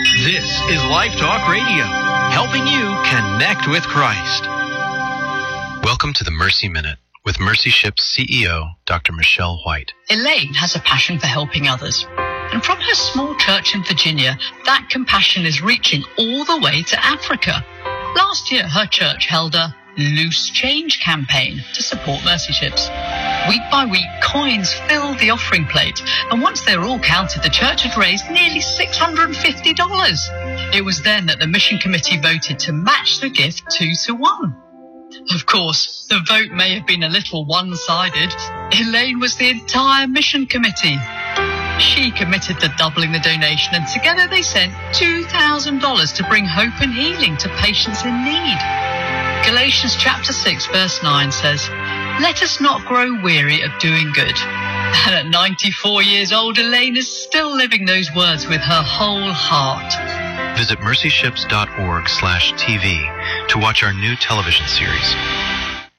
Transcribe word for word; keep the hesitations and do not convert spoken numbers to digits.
This is Life Talk Radio, helping you connect with Christ. Welcome to the Mercy Minute with Mercy Ship's C E O, Doctor Michelle White. Elaine has a passion for helping others. And from her small church in Virginia, that compassion is reaching all the way to Africa. Last year, her church held a Loose Change campaign to support Mercy Ships. Week by week, coins filled the offering plate, and once they were all counted, the church had raised nearly six hundred fifty dollars. It was then that the mission committee voted to match the gift two to one. Of course, the vote may have been a little one-sided. Elaine was the entire mission committee. She committed to doubling the donation, and together they sent two thousand dollars to bring hope and healing to patients in need. Galatians chapter six verse nine says, "Let us not grow weary of doing good." And at ninety-four years old, Elaine is still living those words with her whole heart. Visit mercyships.org slash TV to watch our new television series.